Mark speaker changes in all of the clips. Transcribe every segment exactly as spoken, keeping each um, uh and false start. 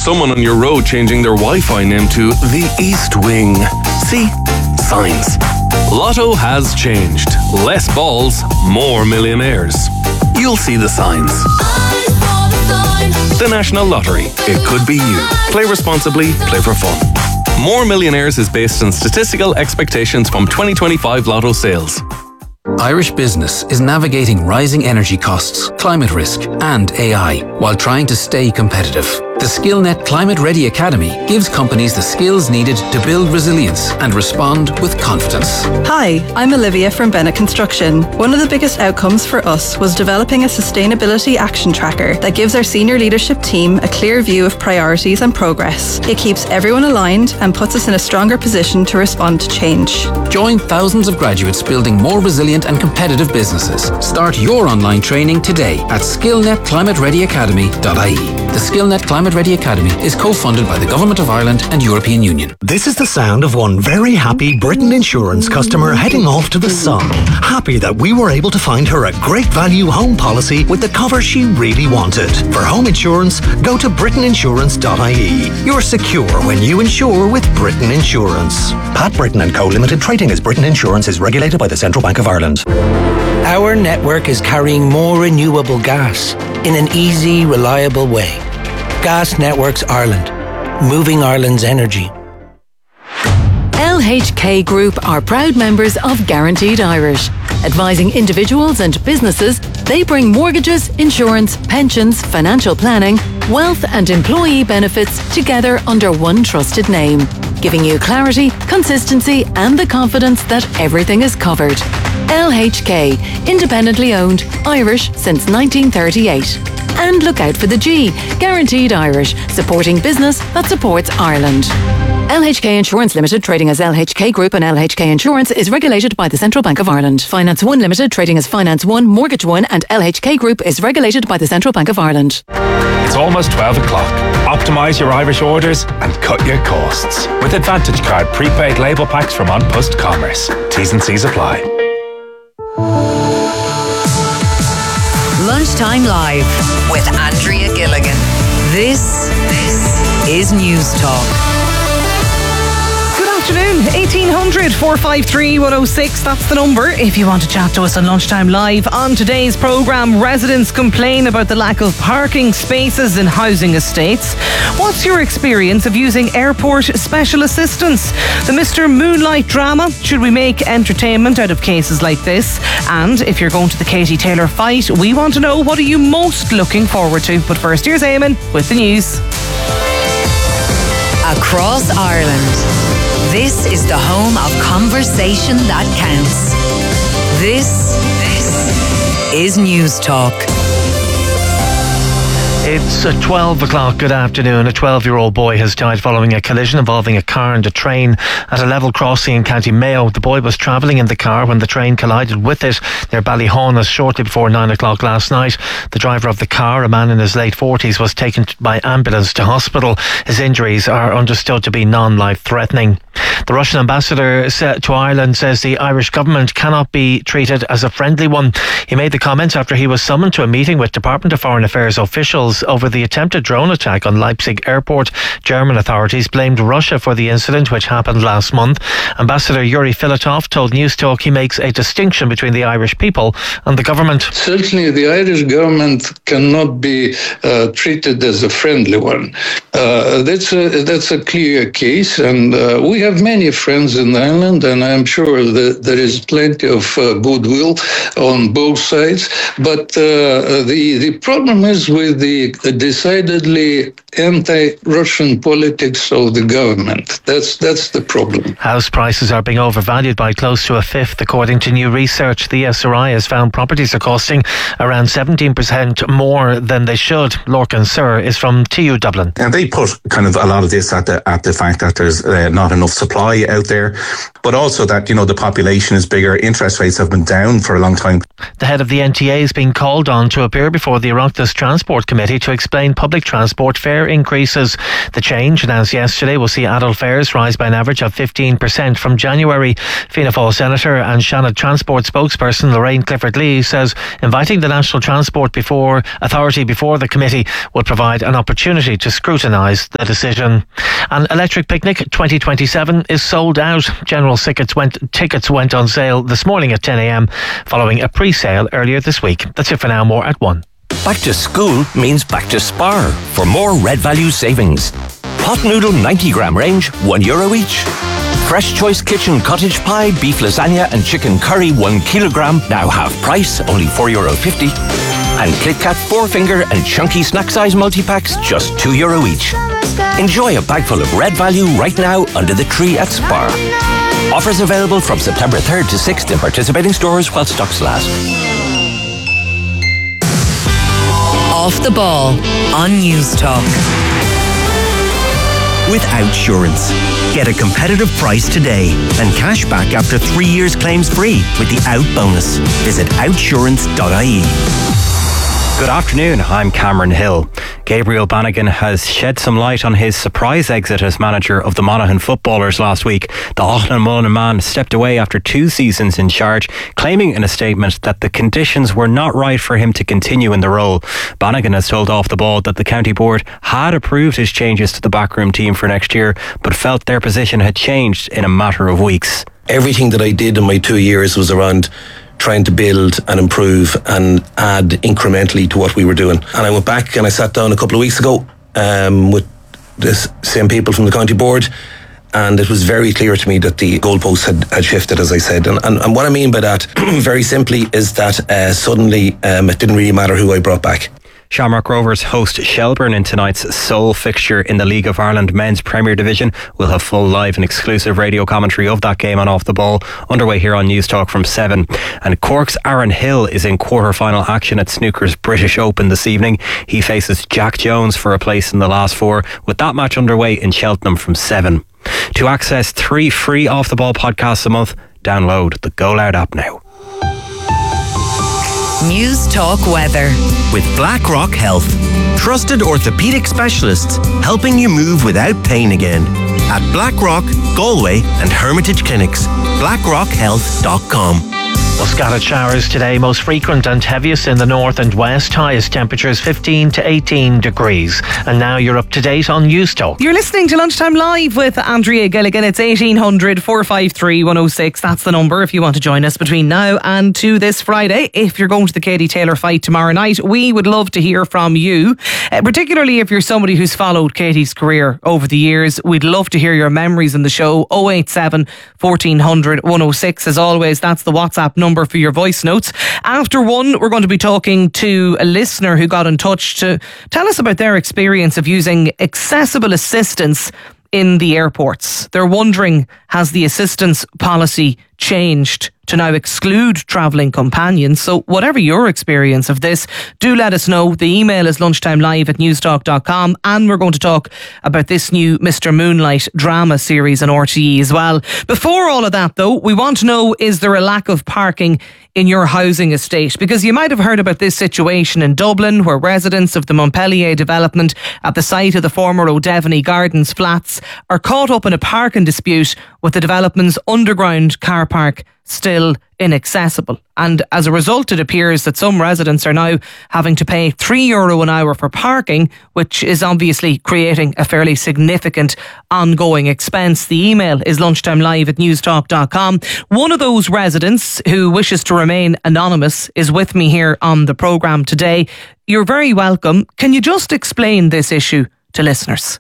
Speaker 1: someone on your road changing their Wi-Fi name to the East Wing. See? Signs. Lotto has changed. Less balls, more millionaires. You'll see the signs. The National Lottery. It could be you. Play responsibly, play for fun. More Millionaires is based on statistical expectations from twenty twenty-five Lotto sales.
Speaker 2: Irish business is navigating rising energy costs, climate risk and A I while trying to stay competitive. The SkillNet Climate Ready Academy gives companies the skills needed to build resilience and respond with confidence.
Speaker 3: Hi, I'm Olivia from Bennett Construction. One of the biggest outcomes for us was developing a sustainability action tracker that gives our senior leadership team a clear view of priorities and progress. It keeps everyone aligned and puts us in a stronger position to respond to change.
Speaker 2: Join thousands of graduates building more resilient and competitive businesses. Start your online training today at skill net climate ready academy dot I E. The SkillNet Climate Ready Academy is co-funded by the Government of Ireland and European Union.
Speaker 4: This is the sound of one very happy Britain Insurance customer heading off to the sun. Happy that we were able to find her a great value home policy with the cover she really wanted. For home insurance, go to britain insurance dot I E. You're secure when you insure with Britain Insurance. Pat Britain and Co Limited, trading as Britain Insurance, is regulated by the Central Bank of Ireland.
Speaker 5: Our network is carrying more renewable gas in an easy, reliable way. Gas Networks Ireland, moving Ireland's energy.
Speaker 6: L H K Group are proud members of Guaranteed Irish. Advising individuals and businesses, they bring mortgages, insurance, pensions, financial planning, wealth and employee benefits together under one trusted name, giving you clarity, consistency and the confidence that everything is covered. L H K, independently owned, Irish since nineteen thirty-eight. And look out for the G, Guaranteed Irish, supporting business that supports Ireland. L H K Insurance Limited, trading as L H K Group and L H K Insurance, is regulated by the Central Bank of Ireland. Finance One Limited, trading as Finance One, Mortgage One and L H K Group is regulated by the Central Bank of Ireland.
Speaker 7: It's almost twelve o'clock. Optimise your Irish orders and cut your costs with Advantage Card prepaid label packs from On Post Commerce. T's and C's apply.
Speaker 8: Lunchtime Live with Andrea Gilligan. This, this is News Talk.
Speaker 9: Afternoon, eighteen hundred, four five three, one oh six, that's the number if you want to chat to us on Lunchtime Live. On today's programme, residents complain about the lack of parking spaces in housing estates. What's your experience of using airport special assistance? The Mister Moonlight drama, should we make entertainment out of cases like this? And if you're going to the Katie Taylor fight, we want to know, what are you most looking forward to? But first, here's Eamon with the news.
Speaker 8: Across Ireland, this is the home of conversation that counts. This, this is News Talk.
Speaker 10: It's at twelve o'clock. Good afternoon. A twelve-year-old boy has died following a collision involving a car and a train at a level crossing in County Mayo. The boy was travelling in the car when the train collided with it near Ballyhaunis shortly before nine o'clock last night. The driver of the car, a man in his late forties, was taken by ambulance to hospital. His injuries are understood to be non-life-threatening. The Russian ambassador to Ireland says the Irish government cannot be treated as a friendly one. He made the comments after he was summoned to a meeting with Department of Foreign Affairs officials over the attempted drone attack on Leipzig airport. German authorities blamed Russia for the incident, which happened last month. Ambassador Yuri Filatov told News Talk he makes a distinction between the Irish people and the government.
Speaker 11: Certainly the Irish government cannot be uh, treated as a friendly one. Uh, that's, a, that's a clear case, and uh, we have many friends in Ireland, and I'm sure that there is plenty of uh, goodwill on both sides. But uh, the, the problem is with the decidedly anti-Russian politics of the government. That's that's the problem.
Speaker 10: House prices are being overvalued by close to a fifth. According to new research, the S R I has found properties are costing around seventeen percent more than they should. Lorcan Sir is from T U Dublin.
Speaker 12: And they put kind of a lot of this at the at the fact that there's uh, not enough supply out there, but also that, you know, the population is bigger. Interest rates have been down for a long time.
Speaker 10: The head of the N T A is being called on to appear before the Oireachtas Transport Committee to explain public transport fare fare increases. The change, announced yesterday, will see adult fares rise by an average of fifteen percent from January. Fianna Fáil Senator and Shannon Transport spokesperson Lorraine Clifford-Lee says inviting the National Transport before Authority before the committee will provide an opportunity to scrutinise the decision. And Electric Picnic twenty twenty-seven is sold out. General tickets went, tickets went on sale this morning at ten a.m. following a pre-sale earlier this week. That's it for now. More at one.
Speaker 13: Back to school means back to Spar for more Red Value savings. Pot noodle ninety gram range, one euro each. Fresh Choice Kitchen cottage pie, beef lasagna and chicken curry one kilogram, now half price, only four euro fifty. And KitKat four finger and chunky snack size multi-packs, just two euro each. Enjoy a bag full of Red Value right now under the tree at Spar. Offers available from September third to sixth in participating stores while stocks last.
Speaker 8: Off the Ball on News Talk.
Speaker 14: With Outsurance. Get a competitive price today and cash back after three years claims free with the Out bonus. Visit outsurance dot I E.
Speaker 15: Good afternoon, I'm Cameron Hill. Gabriel Bannigan has shed some light on his surprise exit as manager of the Monaghan footballers last week. The Auckland Mullen man stepped away after two seasons in charge, claiming in a statement that the conditions were not right for him to continue in the role. Bannigan has told Off the Ball that the county board had approved his changes to the backroom team for next year, but felt their position had changed in a matter of weeks.
Speaker 16: Everything that I did in my two years was around trying to build and improve and add incrementally to what we were doing. And I went back and I sat down a couple of weeks ago um, with the same people from the county board, and it was very clear to me that the goalposts had, had shifted, as I said. And, and, and what I mean by that, very simply, is that uh, suddenly um, it didn't really matter who I brought back.
Speaker 15: Shamrock Rovers host Shelbourne in tonight's sole fixture in the League of Ireland Men's Premier Division. We'll have full live and exclusive radio commentary of that game on Off the Ball, underway here on News Talk from seven. And Cork's Aaron Hill is in quarter-final action at Snooker's British Open this evening. He faces Jack Jones for a place in the last four, with that match underway in Cheltenham from seven. To access three free Off the Ball podcasts a month, download the Go Loud app now.
Speaker 8: News Talk Weather.
Speaker 14: With BlackRock Health. Trusted orthopaedic specialists helping you move without pain again. At BlackRock, Galway and Hermitage Clinics. blackrock health dot com.
Speaker 10: Well, scattered showers today, most frequent and heaviest in the north and west. Highest temperatures fifteen to eighteen degrees. And now you're up to date on News Talk.
Speaker 9: You're listening to Lunchtime Live with Andrea Gilligan. It's eighteen hundred, four five three, one oh six. That's the number if you want to join us between now and to this Friday. If you're going to the Katie Taylor fight tomorrow night, we would love to hear from you, uh, particularly if you're somebody who's followed Katie's career over the years. We'd love to hear your memories in the show. oh eight seven, fourteen hundred, one oh six. As always, that's the WhatsApp number for your voice notes. After one, we're going to be talking to a listener who got in touch to tell us about their experience of using accessible assistance in the airports. They're wondering, has the assistance policy changed to now exclude travelling companions? So whatever your experience of this, do let us know. The email is lunchtimelive at newstalk dot com, and we're going to talk about this new Mister Moonlight drama series on R T E as well. Before all of that though, we want to know, is there a lack of parking in your housing estate? Because you might have heard about this situation in Dublin, where residents of the Montpellier development at the site of the former O'Devany Gardens flats are caught up in a parking dispute with the development's underground car park still inaccessible. And as a result, it appears that some residents are now having to pay three euro an hour for parking, which is obviously creating a fairly significant ongoing expense. The email is lunchtimelive at newstalk dot com. One of those residents who wishes to remain anonymous is with me here on the programme today. You're very welcome. Can you just explain this issue to listeners?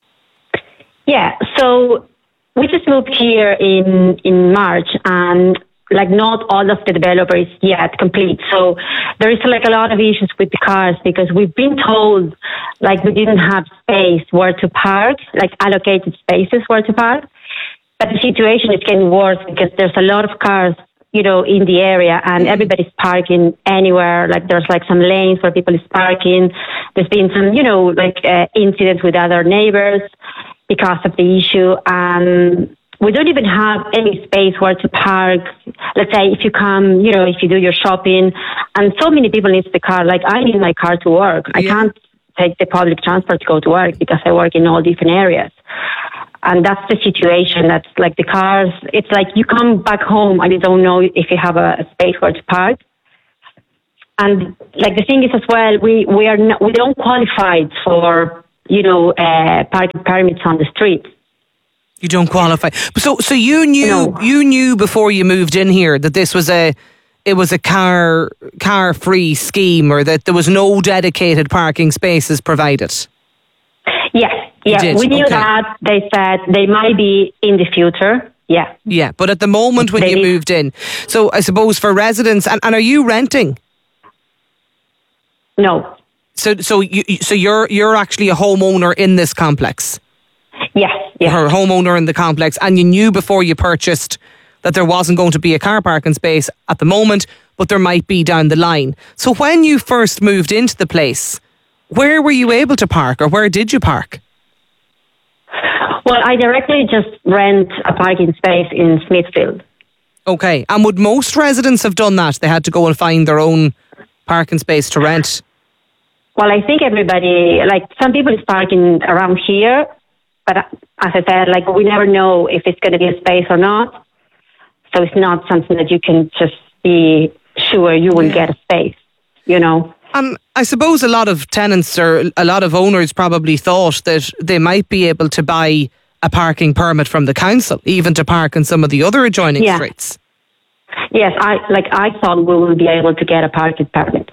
Speaker 17: Yeah, so we just moved here in, in March, and like not all of the developers yet complete. So there is like a lot of issues with the cars, because we've been told like we didn't have space where to park, like allocated spaces where to park. But the situation is getting worse because there's a lot of cars, you know, in the area, and everybody's parking anywhere. Like there's like some lanes where people is parking. There's been some, you know, like uh, incidents with other neighbors because of the issue. And we don't even have any space where to park. Let's say if you come, you know, if you do your shopping, and so many people need the car. Like I need my car to work. I can't take the public transport to go to work because I work in all different areas. And that's the situation. That's like the cars. It's like you come back home and you don't know if you have a, a space where to park. And like the thing is as well, we, we are not, we don't qualify for, you know, uh, parking permits on the street.
Speaker 9: You don't qualify. So so you knew no. you knew before you moved in here that this was a it was a car car free scheme, or that there was no dedicated parking spaces provided.
Speaker 17: Yes, yeah, we knew okay. that. They said they might be in the future. Yeah,
Speaker 9: yeah, but at the moment when they you did. moved in, so I suppose for residents, and, and are you renting?
Speaker 17: No.
Speaker 9: So so you so you're you're actually a homeowner in this complex.
Speaker 17: Yes, yes.
Speaker 9: Or a homeowner in the complex, and you knew before you purchased that there wasn't going to be a car parking space at the moment, but there might be down the line. So when you first moved into the place, where were you able to park, or where did you park?
Speaker 17: Well, I directly just rent a parking space in Smithfield.
Speaker 9: Okay, and would most residents have done that? They had to go and find their own parking space to rent?
Speaker 17: Well, I think everybody, like some people is parking around here, but as I said, like we never know if it's going to be a space or not. So it's not something that you can just be sure you will yeah. get a space, you know.
Speaker 9: Um, I suppose a lot of tenants or a lot of owners probably thought that they might be able to buy a parking permit from the council, even to park in some of the other adjoining
Speaker 17: yeah.
Speaker 9: streets.
Speaker 17: Yes, I like I thought we would be able to get a parking permit.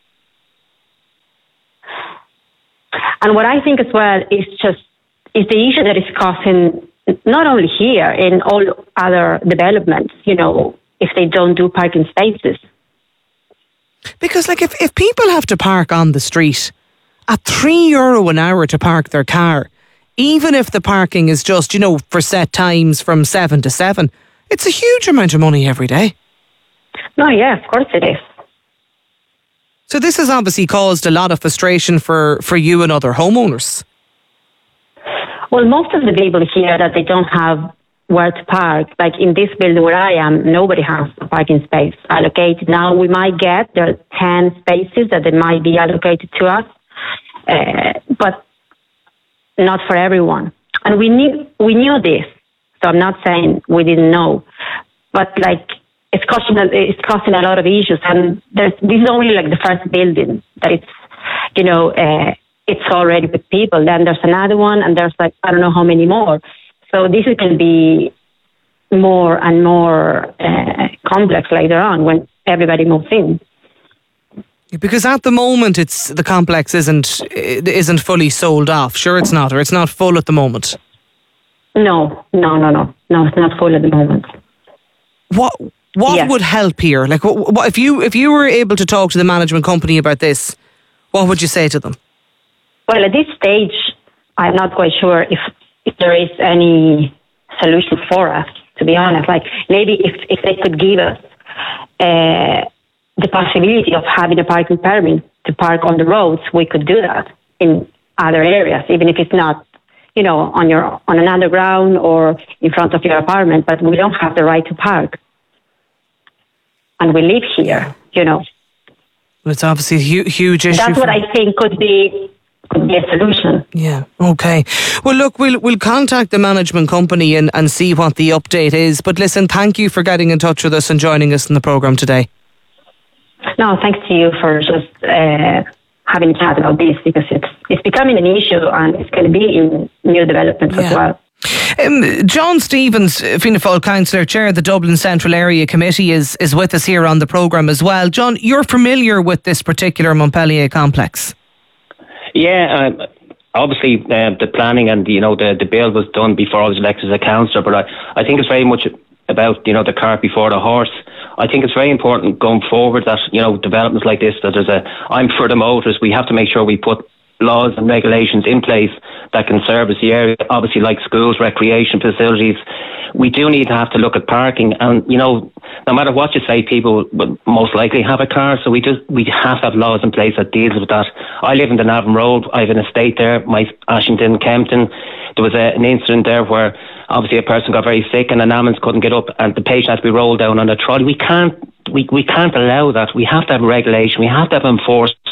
Speaker 17: And what I think as well is just is the issue that is causing not only here, in all other developments, you know, if they don't do parking spaces.
Speaker 9: Because like if, if people have to park on the street at three euro an hour to park their car, even if the parking is just, you know, for set times from seven to seven, it's a huge amount of money every day.
Speaker 17: No, yeah, of course it is.
Speaker 9: So this has obviously caused a lot of frustration for, for you and other homeowners.
Speaker 17: Well, most of the people here that they don't have where to park, like in this building where I am, nobody has a parking space allocated. Now we might get, there are ten spaces that they might be allocated to us, uh, but not for everyone. And we knew, we knew this, so I'm not saying we didn't know, but like it's causing, it's causing a lot of issues. And there's, this is only like the first building that it's, you know, uh, it's already with people. Then there's another one, and there's like, I don't know how many more. So this is going to be more and more uh, complex later on when everybody moves in.
Speaker 9: Because at the moment, it's the complex isn't isn't fully sold off. Sure, it's not, or it's not full at the moment.
Speaker 17: No, no, no, no, no. It's not full at the moment.
Speaker 9: What what yes. would help here? Like, what, what if you if you were able to talk to the management company about this? What would you say to them?
Speaker 17: Well, at this stage, I'm not quite sure if, if there is any solution for us, to be honest. Like, maybe if, if they could give us uh, the possibility of having a parking permit to park on the roads, we could do that in other areas, even if it's not, you know, on your on an underground or in front of your apartment, but we don't have the right to park. And we live here, you know.
Speaker 9: Well, it's obviously a hu- huge issue.
Speaker 17: That's what I think could be... could be a solution.
Speaker 9: Yeah, okay. Well, look, we'll we'll contact the management company and, and see what the update is. But listen, thank you for getting in touch with us and joining us in the programme today.
Speaker 17: No, thanks to you for just uh, having a chat about this, because it's it's becoming an issue and it's going to be in new developments yeah. as well.
Speaker 9: Um, John Stevens, Fianna Fáil councillor, chair of the Dublin Central Area Committee, is, is with us here on the programme as well. John, you're familiar with this particular Montpellier complex?
Speaker 18: Yeah, um, obviously uh, the planning and you know the, the bill was done before I was elected as a councillor, but I, I think it's very much about you know the cart before the horse. I think it's very important going forward that you know developments like this, that there's a I'm for the motors. We have to make sure we put laws and regulations in place that can service the area. Obviously, like schools, recreation facilities. We do need to have to look at parking, and you know, no matter what you say, people will most likely have a car. So we just we have to have laws in place that deals with that. I live in the Navan Road. I have an estate there, my Ashington, Kempton. There was a, an incident there where obviously a person got very sick and an ambulance couldn't get up, and the patient had to be rolled down on a trolley. We can't we we can't allow that. We have to have regulation. We have to have enforcement.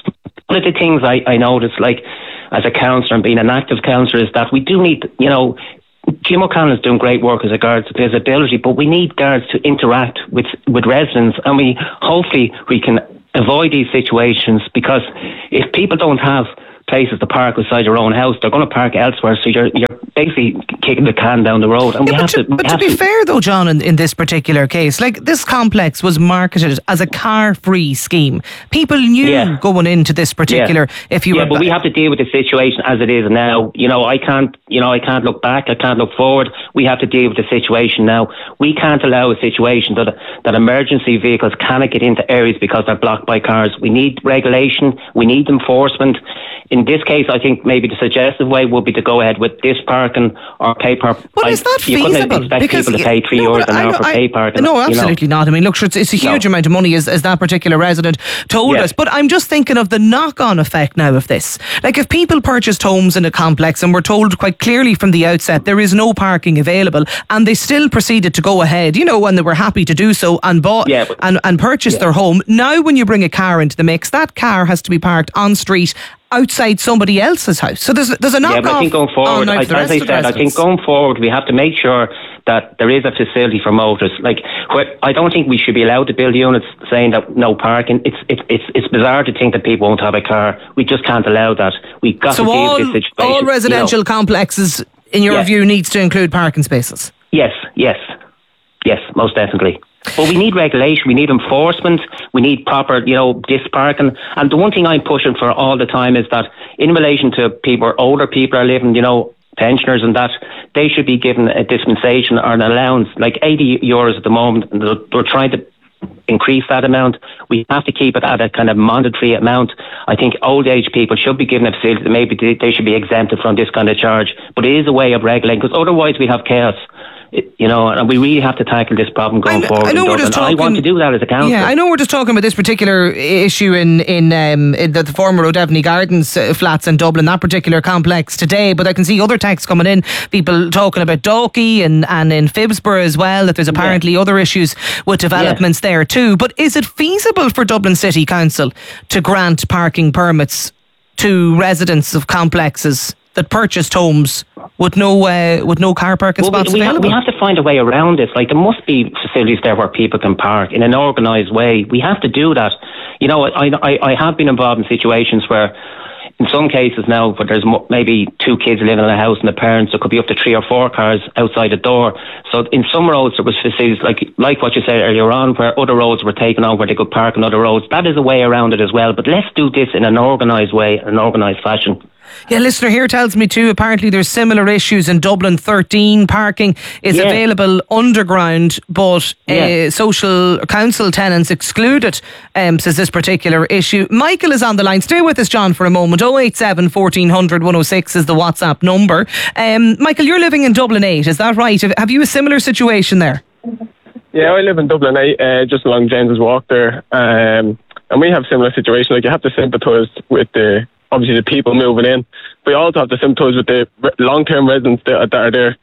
Speaker 18: one of the things I, I noticed, like, as a councillor and being an active councillor, is that we do need, you know, Jim O'Connell is doing great work as regards to visibility, but we need guards to interact with, with residents, and we hopefully we can avoid these situations, because if people don't have places to park beside your own house, they're going to park elsewhere, so you're you're basically kicking the can down the road. And
Speaker 9: yeah,
Speaker 18: we have
Speaker 9: to,
Speaker 18: to, we
Speaker 9: but
Speaker 18: have
Speaker 9: to be
Speaker 18: to,
Speaker 9: fair though, John, in, in this particular case, like, this complex was marketed as a car-free scheme. People knew
Speaker 18: Yeah.
Speaker 9: going into this particular,
Speaker 18: yeah.
Speaker 9: if you
Speaker 18: yeah,
Speaker 9: were...
Speaker 18: but we have to deal with the situation as it is now. You know, I can't, you know, I can't look back, I can't look forward. We have to deal with the situation now. We can't allow a situation that that emergency vehicles cannot get into areas because they're blocked by cars. We need regulation, we need enforcement. In this case, I think maybe the suggestive way would be to go ahead with this parking or pay park.
Speaker 9: But is that
Speaker 18: you
Speaker 9: feasible?
Speaker 18: couldn't expect
Speaker 9: Because-
Speaker 18: people to pay three
Speaker 9: no,
Speaker 18: euros
Speaker 9: but
Speaker 18: an
Speaker 9: I
Speaker 18: hour
Speaker 9: know-
Speaker 18: for
Speaker 9: I-
Speaker 18: pay parking.
Speaker 9: No,
Speaker 18: you know.
Speaker 9: absolutely not. I mean, look, sure, it's, it's a huge
Speaker 18: No.
Speaker 9: amount of money, as, as that particular resident told
Speaker 18: Yeah.
Speaker 9: us. But I'm just thinking of the knock-on effect now of this. Like, if people purchased homes in a complex and were told quite clearly from the outset there is no parking available, and they still proceeded to go ahead, you know, and they were happy to do so and bought
Speaker 18: Yeah, but-
Speaker 9: and, and purchased
Speaker 18: Yeah.
Speaker 9: their home, now when you bring a car into the mix, that car has to be parked on street outside somebody else's house. So there's there's a knock-off.
Speaker 18: Yeah, but I think going forward,
Speaker 9: on
Speaker 18: I,
Speaker 9: out
Speaker 18: as
Speaker 9: for the rest
Speaker 18: I
Speaker 9: of the
Speaker 18: said, I think
Speaker 9: residents.
Speaker 18: going forward we have to make sure that there is a facility for motorists. Like, where, I don't think we should be allowed to build units saying that no parking. It's it's it's it's bizarre to think that people won't have a car. We just can't allow that. We've got
Speaker 9: So
Speaker 18: to deal
Speaker 9: all,
Speaker 18: with this situation.
Speaker 9: all
Speaker 18: you know.
Speaker 9: residential complexes, in your
Speaker 18: Yeah.
Speaker 9: view, needs to include parking spaces?
Speaker 18: Yes, yes, yes, most definitely. But we need regulation, we need enforcement, we need proper, you know, disc parking. And the one thing I'm pushing for all the time is that in relation to people, older people are living, you know, pensioners and that, they should be given a dispensation or an allowance, like eighty euros at the moment. And they're, they're trying to increase that amount. We have to keep it at a kind of mandatory amount. I think old age people should be given a facility that maybe they, they should be exempted from this kind of charge. But it is a way of regulating, because otherwise we have chaos. It, you know, and we really have to tackle this problem going
Speaker 9: I,
Speaker 18: forward.
Speaker 9: I know
Speaker 18: in
Speaker 9: we're just
Speaker 18: Dublin.
Speaker 9: talking.
Speaker 18: I want to do that as a councillor.
Speaker 9: Yeah, I know we're just talking about this particular issue in in, um, in the, the former O'Devney Gardens uh, flats in Dublin, that particular complex today. But I can see other texts coming in, people talking about Dalkey and and in Phibsborough as well. That there's apparently yeah. other issues with developments yeah. there too. But is it feasible for Dublin City Council to grant parking permits to residents of complexes that purchased homes with no uh, with no car parking
Speaker 18: well,
Speaker 9: spots
Speaker 18: we, we,
Speaker 9: available?
Speaker 18: we have to find a way around this. Like, there must be facilities there where people can park in an organised way. We have to do that. You know, I, I, I have been involved in situations where, in some cases now, where there's mo- maybe two kids living in a house and the parents, there could be up to three or four cars outside the door. So in some roads there was facilities like like what you said earlier on, where other roads were taken on where they could park on other roads. That is a way around it as well. But let's do this in an organised way, an organised fashion.
Speaker 9: Yeah, listener here tells me too, apparently there's similar issues in Dublin thirteen. Parking is
Speaker 18: Yeah.
Speaker 9: available underground, but
Speaker 18: Yeah.
Speaker 9: uh, social council tenants excluded, um, says this particular issue. Michael is on the line. Stay with us, John, for a moment. oh eight seven, fourteen hundred, one oh six is the WhatsApp number. Um, Michael, you're living in Dublin eight, is that right? Have, have you a similar situation there?
Speaker 19: Yeah, I live in Dublin eight, uh, just along James's Walk there. Um, and we have similar situations. Like, you have to sympathise with the obviously the people moving in, but you also have to sympathise with the re- long-term residents that, that are there.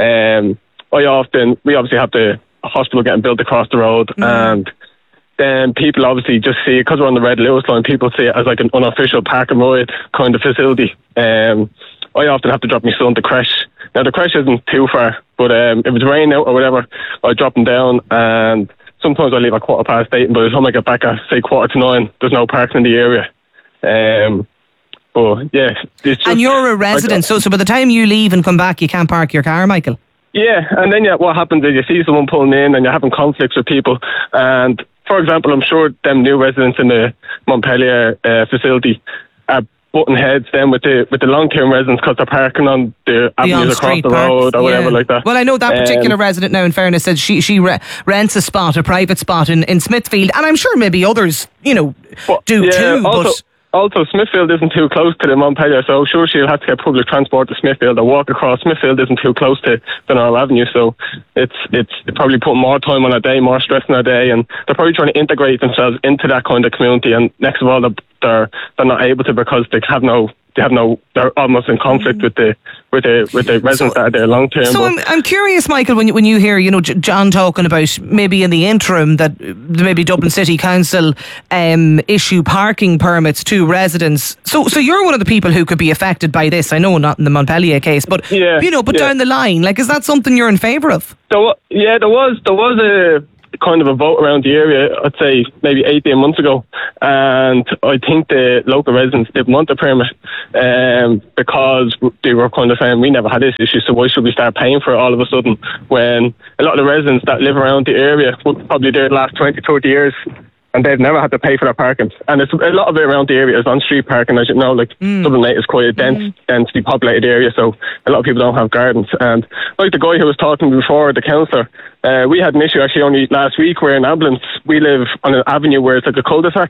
Speaker 19: Um, I often, we obviously have the hospital getting built across the road, mm. and then people obviously just see it, because we're on the Red Lewis line, people see it as like an unofficial park and ride kind of facility. Um, I often have to drop my son to creche. Now, the creche isn't too far, but um, if it's raining out or whatever, I drop him down, and sometimes I leave at quarter past eight, and by the time I get back at, say, quarter to nine, there's no parking in the area. Um, but yeah, it's just,
Speaker 9: and you're a resident, like, so so by the time you leave and come back, you can't park your car, Michael.
Speaker 19: Yeah, and then yeah, what happens is you see someone pulling in, and you're having conflicts with people. And for example, I'm sure them new residents in the Montpellier uh, facility are butting heads then with the with the long term residents because they're parking on the, the avenues across the parks. road or yeah. whatever like that.
Speaker 9: Well, I know that particular um, resident now, in fairness, said she she re- rents a spot, a private spot in, in Smithfield, and I'm sure maybe others, you know,
Speaker 19: but,
Speaker 9: do
Speaker 19: yeah,
Speaker 9: too.
Speaker 19: Also,
Speaker 9: but
Speaker 19: Also, Smithfield isn't too close to the Montpellier, so sure she'll have to get public transport to Smithfield or walk across. Smithfield isn't too close to Benall Avenue, so it's it's probably putting more time on a day, more stress on a day, and they're probably trying to integrate themselves into that kind of community. And next of all, they're they're not able to because they have no they have no, they're almost in conflict with the with the with the residents so, that are there long term.
Speaker 9: So I'm, I'm curious, Michael, when you, when you hear, you know, John talking about maybe in the interim that maybe Dublin City Council um, issue parking permits to residents. So so you're one of the people who could be affected by this. I know not in the Montpellier case, but
Speaker 19: yeah,
Speaker 9: you know, but
Speaker 19: yeah.
Speaker 9: down the line, like, is that something you're in favour of?
Speaker 19: So yeah, there was there was a kind of a vote around the area, I'd say maybe eighteen months ago, and I think the local residents didn't want the permit um, because they were kind of saying we never had this issue, so why should we start paying for it all of a sudden, when a lot of the residents that live around the area were probably there the last twenty, thirty years and they've never had to pay for their parking. And it's a lot of it around the area is on street parking, as you know. Like mm. Dublin eight is quite a dense, mm. densely populated area, so a lot of people don't have gardens. And like the guy who was talking before, the councillor, uh, we had an issue actually only last week where in Ambulance we live on an avenue where it's like a cul-de-sac,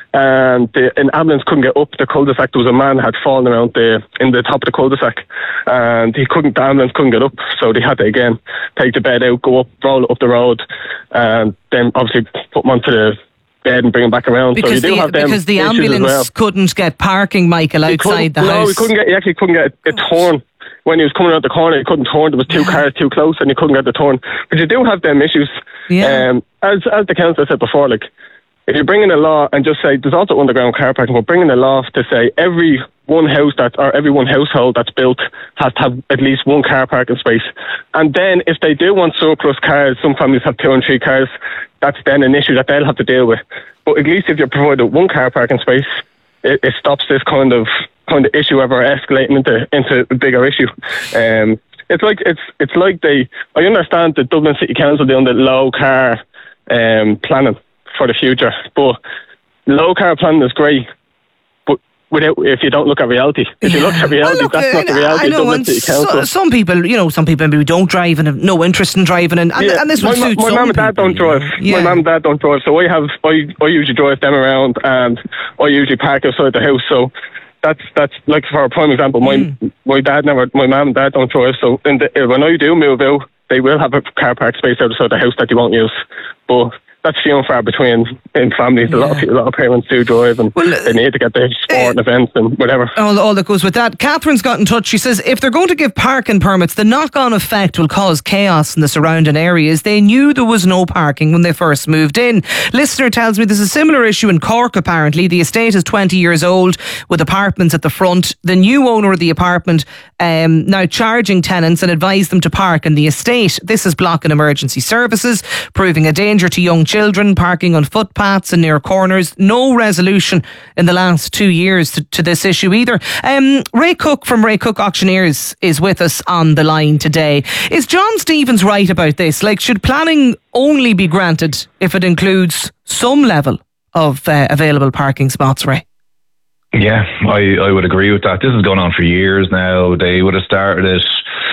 Speaker 19: and the, in Ambulance couldn't get up the cul-de-sac. There was a man had fallen around the in the top of the cul-de-sac, and he couldn't. The ambulance couldn't get up, so they had to again take the bed out, go up, roll it up the road, and then obviously put him onto the bed and bring him back around.
Speaker 9: Because
Speaker 19: so you do
Speaker 9: the,
Speaker 19: have them
Speaker 9: because the ambulance
Speaker 19: well.
Speaker 9: couldn't get parking, Michael, outside the
Speaker 19: no,
Speaker 9: house.
Speaker 19: No, he couldn't get. He actually couldn't get a turn. When he was coming around the corner, he couldn't turn. There was two cars too close, and he couldn't get the turn. But you do have them issues.
Speaker 9: Yeah.
Speaker 19: Um, as as the council said before, like if you bring in a law and just say there's also underground car parking, but bringing a law to say every one house that or every one household that's built has to have at least one car parking space. And then if they do want surplus cars, some families have two and three cars. That's then an issue that they'll have to deal with. But at least if you're provided one car parking space, it, it stops this kind of kind of issue ever escalating into into a bigger issue. Um, it's like it's it's like they. I understand the Dublin City Council doing the low car um, planning for the future, but low car planning is great. But without, if you don't look at reality, if you look at reality, well, look, that's not the reality.
Speaker 9: I know,
Speaker 19: of Dublin City Council.
Speaker 9: So, some people, you know, some people maybe don't drive and have no interest in driving, and, and,
Speaker 19: yeah.
Speaker 9: and this will
Speaker 19: my,
Speaker 9: suit
Speaker 19: my
Speaker 9: some
Speaker 19: mum and dad
Speaker 9: people,
Speaker 19: don't drive.
Speaker 9: Yeah.
Speaker 19: My mum and dad don't drive, so I have I I usually drive them around, and I usually park outside the house. So. That's that's like for a prime example. My mm. my dad never, my mum and dad don't drive. So in the, when I do move out, they will have a car park space outside the house that they won't use. But that's few and far between in families. Yeah. A lot of a lot of parents do drive, and well, they need to get their sport uh, events and whatever.
Speaker 9: All, all that goes with that. Catherine's got in touch. She says if they're going to give parking permits, the knock-on effect will cause chaos in the surrounding areas. They knew there was no parking when they first moved in. Listener tells me there's a similar issue in Cork. Apparently, the estate is twenty years old with apartments at the front. The new owner of the apartment um, now charging tenants and advised them to park in the estate. This is blocking emergency services, proving a danger to young children. Children parking on footpaths and near corners. No resolution in the last two years to, to this issue either. Um, Ray Cook from Ray Cook Auctioneers is with us on the line today. Is John Stevens right about this? Like, should planning only be granted if it includes some level of uh, available parking spots, Ray?
Speaker 20: Yeah, I, I would agree with that. This has gone on for years now. They would have started it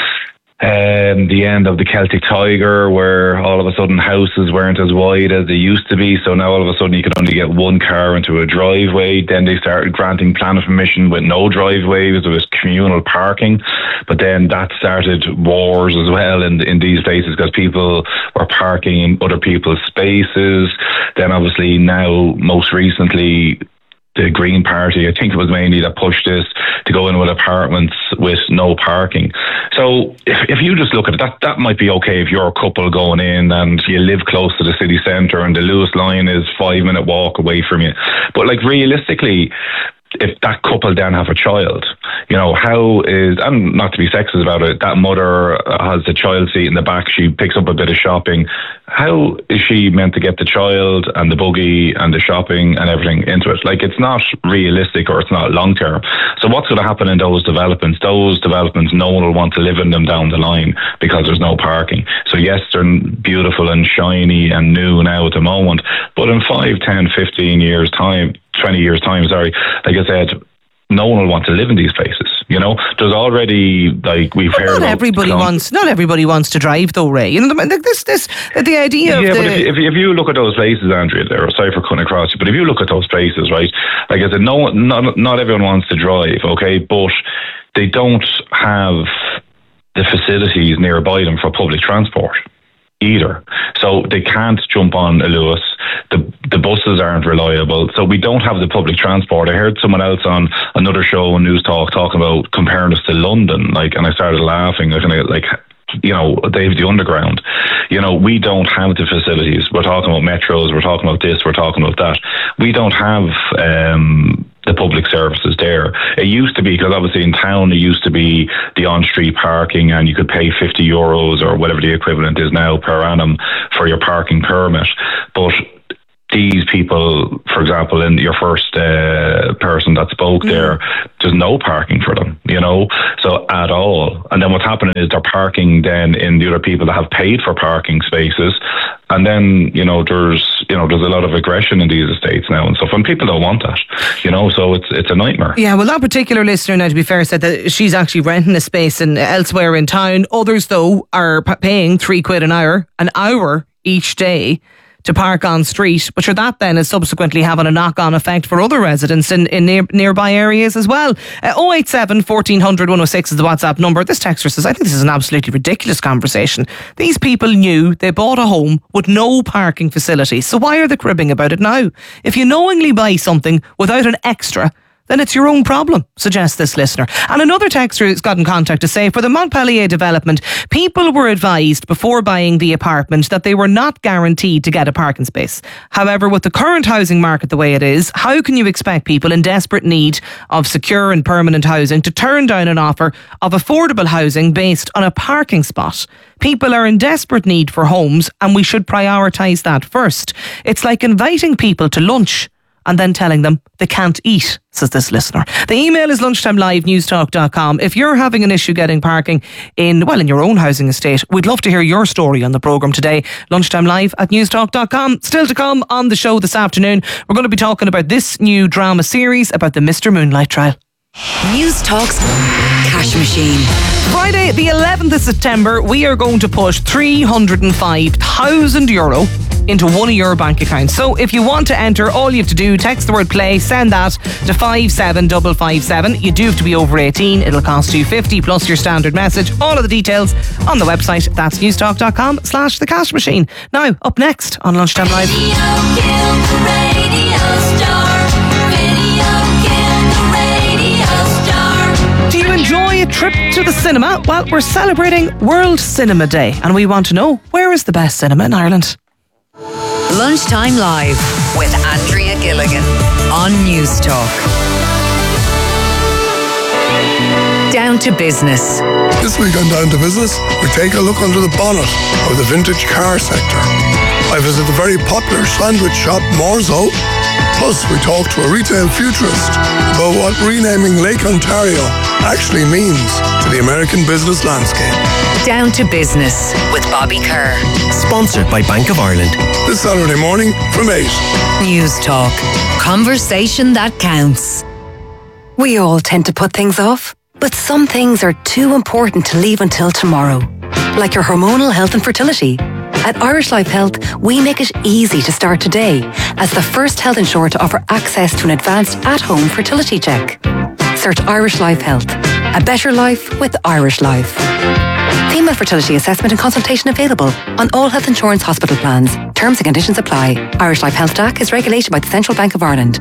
Speaker 20: Um, the end of the Celtic Tiger, where all of a sudden houses weren't as wide as they used to be, so now all of a sudden you could only get one car into a driveway. Then they started granting planning permission with no driveways. There was communal parking, but then that started wars as well in in these places because people were parking in other people's spaces. Then obviously now, most recently, the Green Party, I think it was mainly that pushed this to go in with apartments with no parking. So if if you just look at it, that, that might be okay if you're a couple going in and you live close to the city centre and the Lewis line is five minute walk away from you. But like realistically, if that couple then have a child, you know, how is, and not to be sexist about it, that mother has the child seat in the back, she picks up a bit of shopping. How is she meant to get the child and the buggy and the shopping and everything into it? Like, it's not realistic or it's not long term. So what's going to happen in those developments? Those developments, no one will want to live in them down the line because there's no parking. So yes, they're beautiful and shiny and new now at the moment, but in five, ten, fifteen years time, twenty years time, sorry, like I said, no one will want to live in these places. You know, there's already, like we've
Speaker 9: but
Speaker 19: heard
Speaker 9: not
Speaker 19: about
Speaker 9: everybody
Speaker 19: clone-
Speaker 9: wants not everybody wants to drive though, Ray. You know, this this the idea
Speaker 20: yeah,
Speaker 9: of
Speaker 20: but
Speaker 9: the
Speaker 20: if, if, if you look at those places, Andrea, there, sorry for cutting across you, but if you look at those places, right, like I said, no, not not everyone wants to drive, okay, but they don't have the facilities nearby them for public transport. either. So they can't jump on a Lewis. The the buses aren't reliable. So we don't have the public transport. I heard someone else on another show on News Talk talking about comparing us to London, like, and I started laughing. I kind of like, you know, they have the underground. You know, we don't have the facilities. We're talking about metros, we're talking about this, we're talking about that. We don't have um, the public services there. It used to be, because obviously in town it used to be the on-street parking, and you could pay fifty euros or whatever the equivalent is now per annum for your parking permit. But these people, for example, in your first uh, person that spoke mm. there, there's no parking for them, you know, so at all. And then what's happening is they're parking then in the other people that have paid for parking spaces. And then, you know, there's, you know, there's a lot of aggression in these estates now and stuff, and people don't want that, you know, so it's it's a nightmare.
Speaker 9: Yeah, well, that particular listener, now to be fair, said that she's actually renting a space in elsewhere in town. Others, though, are p- paying three quid an hour, an hour each day to park on street, but sure, that then is subsequently having a knock-on effect for other residents in, in near, nearby areas as well. Uh, oh eight seven, fourteen hundred, one oh six is the WhatsApp number. This texter says, I think this is an absolutely ridiculous conversation. These people knew they bought a home with no parking facilities, so why are they cribbing about it now? If you knowingly buy something without an extra, then it's your own problem, suggests this listener. And another texter has got in contact to say, for the Montpellier development, people were advised before buying the apartment that they were not guaranteed to get a parking space. However, with the current housing market the way it is, how can you expect people in desperate need of secure and permanent housing to turn down an offer of affordable housing based on a parking spot? People are in desperate need for homes, and we should prioritise that first. It's like inviting people to lunch and then telling them they can't eat, says this listener. The email is lunchtime live newstalk dot com. If you're having an issue getting parking in, well, in your own housing estate, we'd love to hear your story on the programme today. lunchtime live at newstalk dot com. Still to come on the show this afternoon, we're going to be talking about this new drama series about the Mister Moonlight trial.
Speaker 8: Newstalk's Cash Machine.
Speaker 9: Friday the eleventh of September, we are going to push three hundred five thousand euro into one of your bank accounts. So if you want to enter, all you have to do, text the word play, send that to five seven five five seven. You do have to be over eighteen. It'll cost you fifty plus your standard message. All of the details on the website. That's newstalk dot com slash the cash machine. Now, up next on Lunchtime Live. Do you enjoy a trip to the cinema? Well, we're celebrating World Cinema Day, and we want to know, where is the best cinema in Ireland?
Speaker 8: Lunchtime Live with Andrea Gilligan on Newstalk. Down to business.
Speaker 21: This week on Down to Business, we take a look under the bonnet of the vintage car sector. I visit the very popular sandwich shop Morzo. Plus, we talk to a retail futurist about what renaming Lake Ontario actually means to the American business landscape.
Speaker 8: Down to Business with Bobby Kerr.
Speaker 14: Sponsored by Bank of Ireland.
Speaker 21: This Saturday morning from eight.
Speaker 8: Newstalk. Conversation that counts.
Speaker 22: We all tend to put things off, but some things are too important to leave until tomorrow. Like your hormonal health and fertility. At Irish Life Health, we make it easy to start today as the first health insurer to offer access to an advanced at-home fertility check. Search Irish Life Health. A better life with Irish Life. Female fertility assessment and consultation available on all health insurance hospital plans. Terms and conditions apply. Irish Life Health D A C is regulated by the Central Bank of Ireland.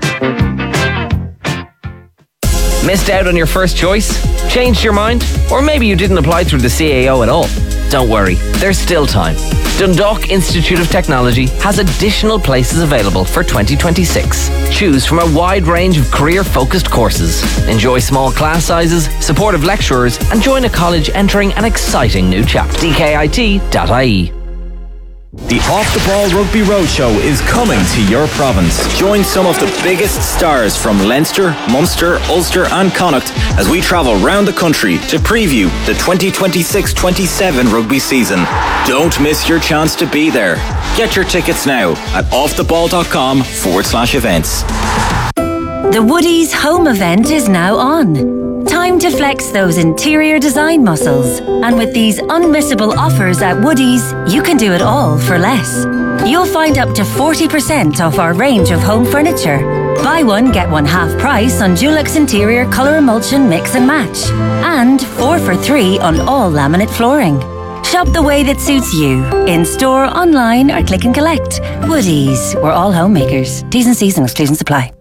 Speaker 23: Missed out on your first choice? Changed your mind? Or maybe you didn't apply through the C A O at all? Don't worry, there's still time. Dundalk Institute of Technology has additional places available for twenty twenty-six. Choose from a wide range of career-focused courses. Enjoy small class sizes, supportive lecturers, and join a college entering an exciting new chapter. d k i t dot i e.
Speaker 24: The Off the Ball Rugby Roadshow is coming to your province. Join some of the biggest stars from Leinster, Munster, Ulster and Connacht as we travel round the country to preview the twenty twenty-six twenty-seven rugby season. Don't miss your chance to be there. Get your tickets now at offtheball.com forward slash events.
Speaker 25: The Woodies home event is now on. Time to flex those interior design muscles. And with these unmissable offers at Woodies, you can do it all for less. You'll find up to forty percent off our range of home furniture. Buy one, get one half price on Dulux Interior Colour Emulsion Mix and Match. And four for three on all laminate flooring. Shop the way that suits you. In store, online, or click and collect. Woodies. We're all homemakers. T's and C's and exclusions apply.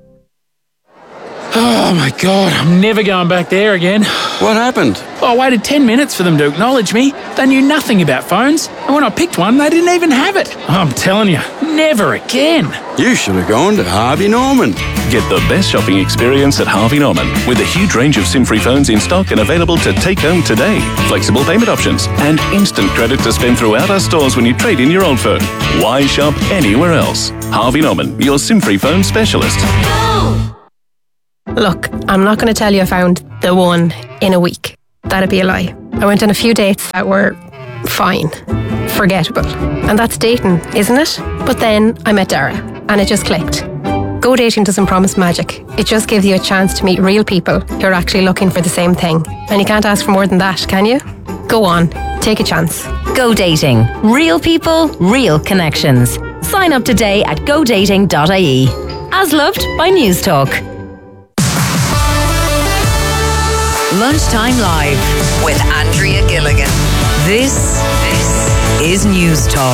Speaker 1: Oh my God, I'm never going back there again.
Speaker 2: What happened?
Speaker 1: Well, I waited ten minutes for them to acknowledge me. They knew nothing about phones, and when I picked one, they didn't even have it. I'm telling you, never again.
Speaker 2: You should have gone to Harvey Norman.
Speaker 3: Get the best shopping experience at Harvey Norman with a huge range of SIM-free phones in stock and available to take home today. Flexible payment options and instant credit to spend throughout our stores when you trade in your old phone. Why shop anywhere else? Harvey Norman, your SIM-free phone specialist.
Speaker 4: Look, I'm not going to tell you I found the one in a week. That'd be a lie. I went on a few dates that were fine, forgettable. And that's dating, isn't it? But then I met Dara and it just clicked. Go dating doesn't promise magic. It just gives you a chance to meet real people who are actually looking for the same thing. And you can't ask for more than that, can you? Go on, take a chance.
Speaker 25: Go dating. Real people, real connections. Sign up today at go dating dot I E. As loved by News Talk.
Speaker 8: Lunchtime Live with Andrea Gilligan. This, this is News Talk.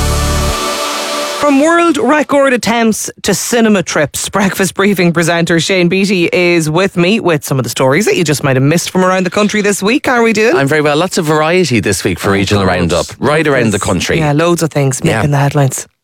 Speaker 9: From world record attempts to cinema trips, Breakfast Briefing presenter Shane Beattie is with me with some of the stories that you just might have missed from around the country this week. How are we doing?
Speaker 5: I'm very well. Lots of variety this week for
Speaker 9: Oh,
Speaker 5: Regional
Speaker 9: God.
Speaker 5: Roundup, right around the country.
Speaker 9: Yeah, loads of things making
Speaker 5: Yeah.
Speaker 9: the headlines.